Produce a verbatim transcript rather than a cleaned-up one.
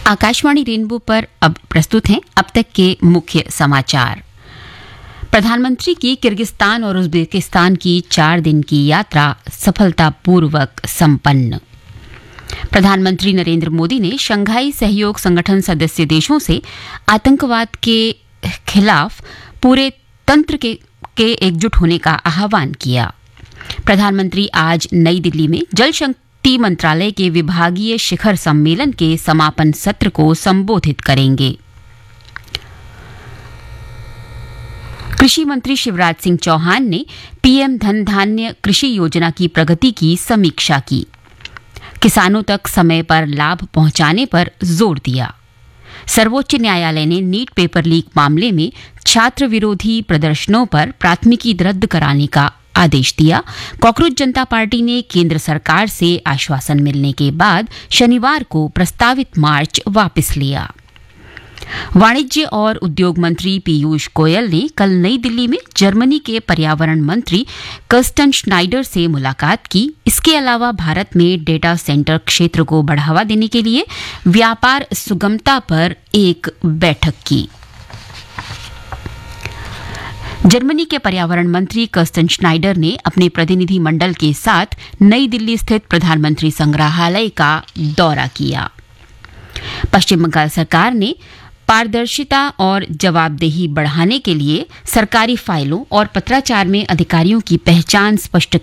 Akashvani rainbow पर अब प्रस्तुत हैं अब तक के मुख्य समाचार। प्रधानमंत्री की किर्गिस्तान और उज्बेकिस्तान की चार दिन की यात्रा सफलतापूर्वक संपन्न। प्रधानमंत्री नरेंद्र मोदी ने शंघाई सहयोग संगठन सदस्य देशों से आतंकवाद के खिलाफ पूरे तंत्र के, के एकजुट होने का आह्वान किया। प्रधानमंत्री आज नई दिल्ली में जल शक्ति मंत्रालय के विभागीय शिखर सम्मेलन के समापन सत्र को संबोधित करेंगे। कृषि मंत्री शिवराज सिंह चौहान ने पीएम धन धान्य कृषि योजना की प्रगति की समीक्षा की। किसानों तक समय पर लाभ पहुंचाने पर जोर दिया। सर्वोच्च न्यायालय ने नीट पेपर लीक मामले में छात्र विरोधी प्रदर्शनों पर प्राथमिकी रद्द कराने का आदेश दिया। कॉकरोच जनता पार्टी ने केंद्र सरकार से आश्वासन मिलने के बाद शनिवार को प्रस्तावित मार्च वापस लिया। वाणिज्य और उद्योग मंत्री पीयूष गोयल ने कल नई दिल्ली में जर्मनी के पर्यावरण मंत्री कर्स्टन श्नाइडर से मुलाकात की। इसके अलावा भारत में डेटा सेंटर क्षेत्र को बढ़ावा देने के लिए व्यापार सुगमता पर एक बैठक की। जर्मनी के पर्यावरण मंत्री कर्स्टन श्नाइडर ने अपने प्रतिनिधि मंडल के साथ नई दिल्ली स्थित प्रधानमंत्री संग्रहालय का दौरा किया। पश्चिम बंगाल सरकार ने पारदर्शिता और जवाबदेही बढ़ाने के लिए सरकारी फाइलों और पत्राचार में अधिकारियों की पहचान स्पष्ट